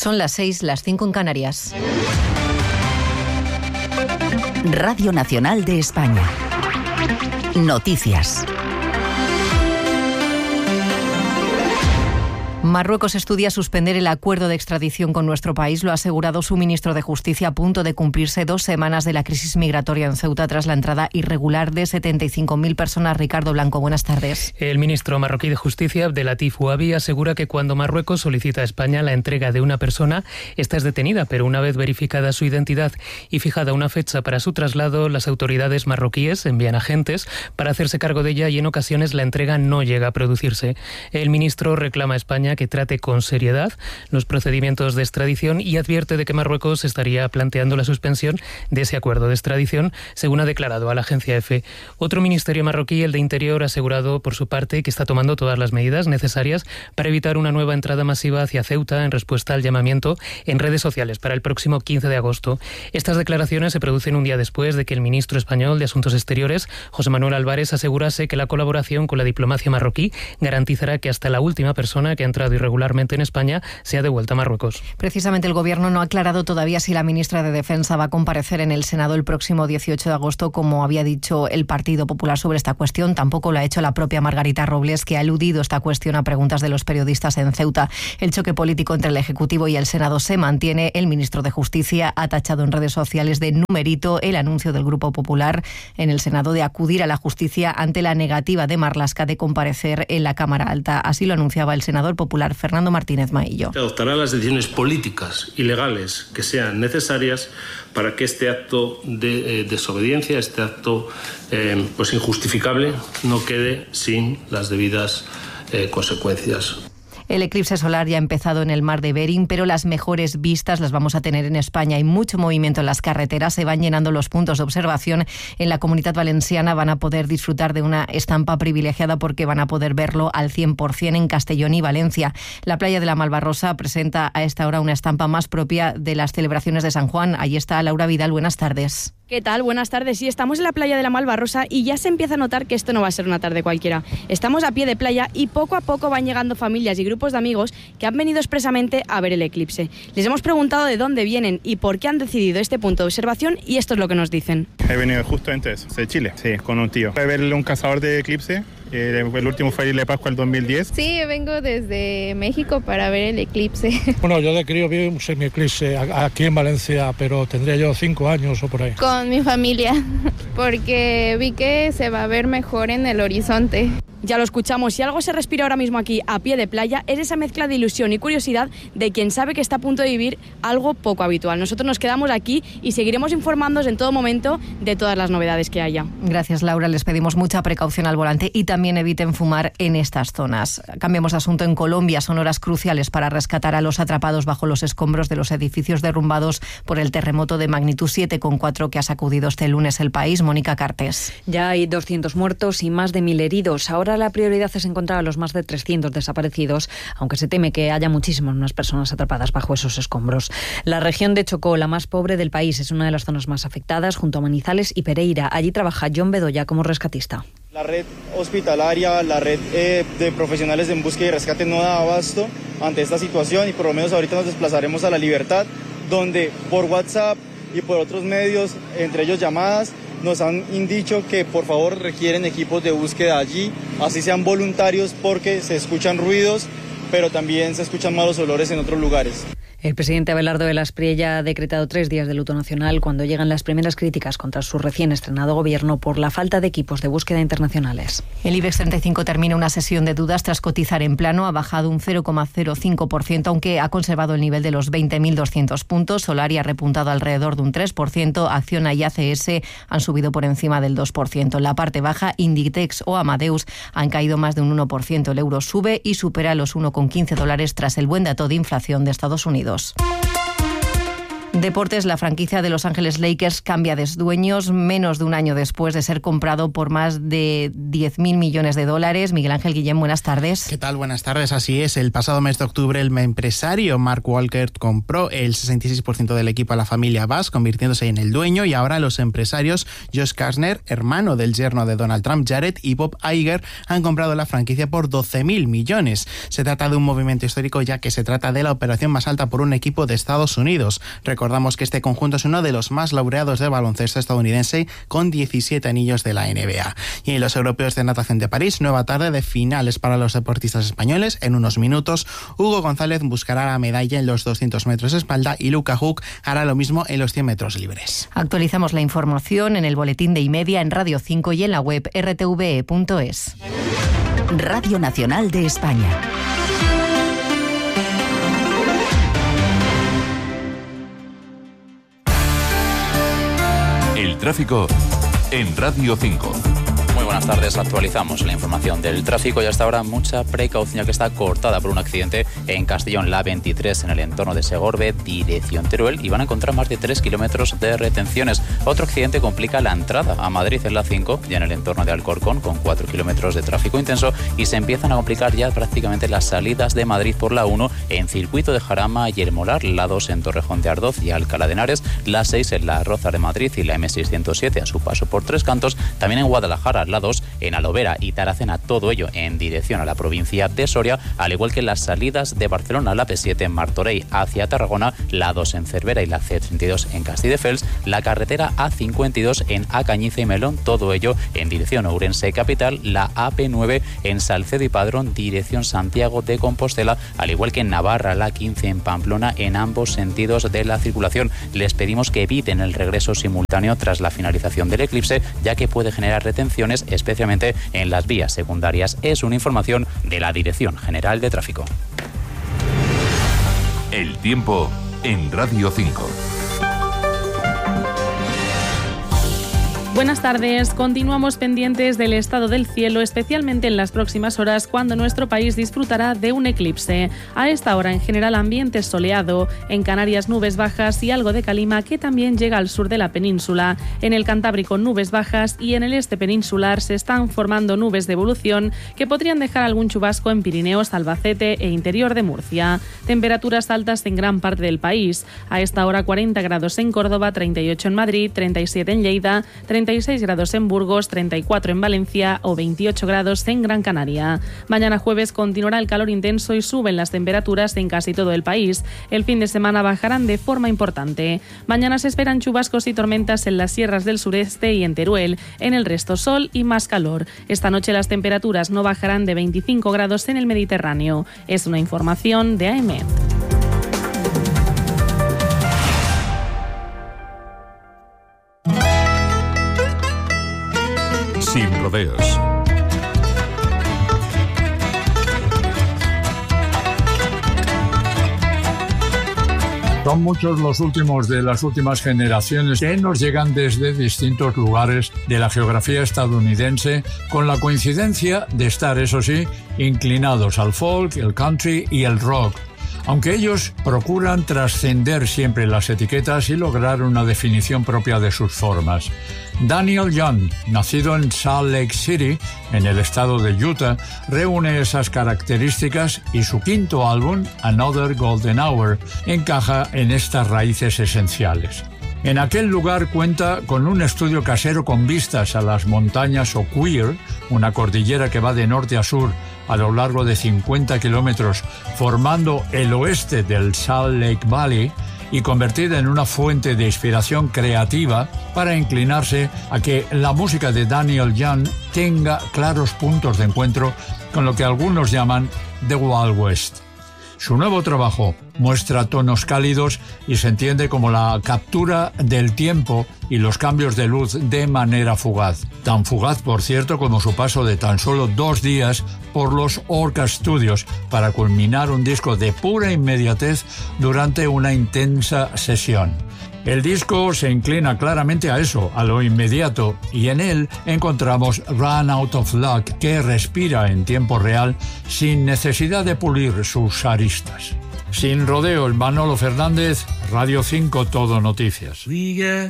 Son las 6, las 5 en Canarias. Radio Nacional de España. Noticias. Marruecos estudia suspender el acuerdo de extradición con nuestro país, lo ha asegurado su ministro de Justicia a punto de cumplirse 2 semanas de la crisis migratoria en Ceuta tras la entrada irregular de 75.000 personas. Ricardo Blanco, buenas tardes. El ministro marroquí de Justicia, Abdelatif Ouabi, asegura que cuando Marruecos solicita a España la entrega de una persona, esta es detenida, pero una vez verificada su identidad y fijada una fecha para su traslado, las autoridades marroquíes envían agentes para hacerse cargo de ella y en ocasiones la entrega no llega a producirse. El ministro reclama a España que trate con seriedad los procedimientos de extradición y advierte de que Marruecos estaría planteando la suspensión de ese acuerdo de extradición, según ha declarado a la agencia EFE. Otro ministerio marroquí, el de Interior, ha asegurado por su parte que está tomando todas las medidas necesarias para evitar una nueva entrada masiva hacia Ceuta en respuesta al llamamiento en redes sociales para el próximo 15 de agosto. Estas declaraciones se producen un día después de que el ministro español de Asuntos Exteriores, José Manuel Álvarez, asegurase que la colaboración con la diplomacia marroquí garantizará que hasta la última persona que ha entrado irregularmente en España sea devuelta a Marruecos. Precisamente el Gobierno no ha aclarado todavía si la ministra de Defensa va a comparecer en el Senado el próximo 18 de agosto, como había dicho el Partido Popular sobre esta cuestión. Tampoco lo ha hecho la propia Margarita Robles, que ha eludido esta cuestión a preguntas de los periodistas en Ceuta. El choque político entre el Ejecutivo y el Senado se mantiene. El ministro de Justicia ha tachado en redes sociales de numerito el anuncio del Grupo Popular en el Senado de acudir a la justicia ante la negativa de Marlaska de comparecer en la Cámara Alta. Así lo anunciaba el senador popular Fernando Martínez Maillo. Adoptará las decisiones políticas y legales que sean necesarias para que este acto de desobediencia, este acto injustificable, no quede sin las debidas consecuencias. El eclipse solar ya ha empezado en el mar de Bering, pero las mejores vistas las vamos a tener en España. Hay mucho movimiento en las carreteras, se van llenando los puntos de observación. En la Comunidad Valenciana van a poder disfrutar de una estampa privilegiada porque van a poder verlo al 100% en Castellón y Valencia. La playa de la Malvarrosa presenta a esta hora una estampa más propia de las celebraciones de San Juan. Ahí está Laura Vidal, buenas tardes. ¿Qué tal? Buenas tardes. Sí, estamos en la playa de la Malvarrosa y ya se empieza a notar que esto no va a ser una tarde cualquiera. Estamos a pie de playa y poco a poco van llegando familias y grupos de amigos que han venido expresamente a ver el eclipse. Les hemos preguntado de dónde vienen y por qué han decidido este punto de observación y esto es lo que nos dicen. He venido justo antes, de Chile, sí, con un tío. Voy a ver un cazador de eclipse. El último fue el de Pascua, el 2010. Sí, vengo desde México para ver el eclipse. Bueno, yo de crío vi un semi-eclipse aquí en Valencia, pero tendría yo 5 años o por ahí. Con mi familia, porque vi que se va a ver mejor en el horizonte. Ya lo escuchamos, si algo se respira ahora mismo aquí a pie de playa es esa mezcla de ilusión y curiosidad de quien sabe que está a punto de vivir algo poco habitual. Nosotros nos quedamos aquí y seguiremos informándoos en todo momento de todas las novedades que haya. Gracias, Laura. Les pedimos mucha precaución al volante y también eviten fumar en estas zonas. Cambiamos de asunto. En Colombia son horas cruciales para rescatar a los atrapados bajo los escombros de los edificios derrumbados por el terremoto de magnitud 7,4 que ha sacudido este lunes el país. Mónica Cartes. Ya hay 200 muertos y más de 1.000 heridos. Ahora la prioridad es encontrar a los más de 300 desaparecidos, aunque se teme que haya muchísimas más personas atrapadas bajo esos escombros. La región de Chocó, la más pobre del país, es una de las zonas más afectadas, junto a Manizales y Pereira. Allí trabaja John Bedoya como rescatista. La red hospitalaria, la red de profesionales en búsqueda y rescate no da abasto ante esta situación y por lo menos ahorita nos desplazaremos a La Libertad, donde por WhatsApp y por otros medios, entre ellos llamadas, nos han dicho que por favor requieren equipos de búsqueda allí, así sean voluntarios porque se escuchan ruidos, pero también se escuchan malos olores en otros lugares. El presidente Abelardo de la Espriella ha decretado 3 días de luto nacional cuando llegan las primeras críticas contra su recién estrenado gobierno por la falta de equipos de búsqueda internacionales. El IBEX 35 termina una sesión de dudas tras cotizar en plano. Ha bajado un 0,05%, aunque ha conservado el nivel de los 20.200 puntos. Solari ha repuntado alrededor de un 3%. Acciona y ACS han subido por encima del 2%. En la parte baja, Inditex o Amadeus han caído más de un 1%. El euro sube y supera los $1,15 tras el buen dato de inflación de Estados Unidos. Deportes, la franquicia de Los Ángeles Lakers cambia de dueños menos de un año después de ser comprado por más de 10.000 millones de dólares. Miguel Ángel Guillén, buenas tardes. ¿Qué tal? Buenas tardes. Así es, el pasado mes de octubre el empresario Mark Walker compró el 66% del equipo a la familia Bass, convirtiéndose en el dueño, y ahora los empresarios Josh Kastner, hermano del yerno de Donald Trump, Jared, y Bob Iger han comprado la franquicia por 12.000 millones. Se trata de un movimiento histórico, ya que se trata de la operación más alta por un equipo de Estados Unidos. Recordamos que este conjunto es uno de los más laureados de baloncesto estadounidense, con 17 anillos de la NBA. Y en los europeos de natación de París, nueva tarde de finales para los deportistas españoles. En unos minutos, Hugo González buscará la medalla en los 200 metros espalda y Luca Huck hará lo mismo en los 100 metros libres. Actualizamos la información en el boletín de Y-Media, en Radio 5 y en la web rtve.es. Radio Nacional de España. El tráfico en Radio 5. Muy buenas tardes, actualizamos la información del tráfico y hasta ahora mucha precaución, ya que está cortada por un accidente en Castellón, la 23 en el entorno de Segorbe, dirección Teruel, y van a encontrar más de 3 kilómetros de retenciones. Otro accidente complica la entrada a Madrid en la 5, ya en el entorno de Alcorcón, con 4 kilómetros de tráfico intenso, y se empiezan a complicar ya prácticamente las salidas de Madrid por la 1 en Circuito de Jarama y El Molar, la 2 en Torrejón de Ardoz y Alcalá de Henares, la 6 en la Roza de Madrid y la M607 a su paso por Tres Cantos, también en Guadalajara, la 2 en Alovera y Taracena, todo ello en dirección a la provincia de Soria, al igual que las salidas de Barcelona, la P7 en Martorell hacia Tarragona, la 2 en Cervera y la C32 en Castelldefels, la carretera A52 en Acañiza y Melón, todo ello en dirección a Ourense capital, la AP9 en Salcedo y Padrón, dirección Santiago de Compostela, al igual que en Navarra, la 15 en Pamplona, en ambos sentidos de la circulación. Les pedimos que eviten el regreso simultáneo tras la finalización del eclipse, ya que puede generar retenciones, especialmente en las vías secundarias. Es una información de la Dirección General de Tráfico. El tiempo en Radio 5. Buenas tardes. Continuamos pendientes del estado del cielo, especialmente en las próximas horas, cuando nuestro país disfrutará de un eclipse. A esta hora, en general, ambiente soleado. En Canarias, nubes bajas y algo de calima, que también llega al sur de la península. En el Cantábrico, nubes bajas, y en el este peninsular se están formando nubes de evolución que podrían dejar algún chubasco en Pirineos, Albacete e interior de Murcia. Temperaturas altas en gran parte del país. A esta hora, 40 grados en Córdoba, 38 en Madrid, 37 en Lleida, 36 grados en Burgos, 34 en Valencia o 28 grados en Gran Canaria. Mañana jueves continuará el calor intenso y suben las temperaturas en casi todo el país. El fin de semana bajarán de forma importante. Mañana se esperan chubascos y tormentas en las sierras del sureste y en Teruel. En el resto, sol y más calor. Esta noche las temperaturas no bajarán de 25 grados en el Mediterráneo. Es una información de AEMET. Sin rodeos. Son muchos los últimos de las últimas generaciones que nos llegan desde distintos lugares de la geografía estadounidense, con la coincidencia de estar, eso sí, inclinados al folk, el country y el rock. Aunque ellos procuran trascender siempre las etiquetas y lograr una definición propia de sus formas. Daniel Young, nacido en Salt Lake City, en el estado de Utah, reúne esas características y su quinto álbum, Another Golden Hour, encaja en estas raíces esenciales. En aquel lugar cuenta con un estudio casero con vistas a las montañas O'Queer, una cordillera que va de norte a sur a lo largo de 50 kilómetros, formando el oeste del Salt Lake Valley y convertida en una fuente de inspiración creativa para inclinarse a que la música de Daniel Young tenga claros puntos de encuentro con lo que algunos llaman The Wild West. Su nuevo trabajo muestra tonos cálidos y se entiende como la captura del tiempo y los cambios de luz de manera fugaz. Tan fugaz, por cierto, como su paso de tan solo 2 días por los Orca Studios para culminar un disco de pura inmediatez durante una intensa sesión. El disco se inclina claramente a eso, a lo inmediato, y en él encontramos Run Out of Luck, que respira en tiempo real sin necesidad de pulir sus aristas. Sin rodeos, Manolo Fernández, Radio 5 Todo Noticias.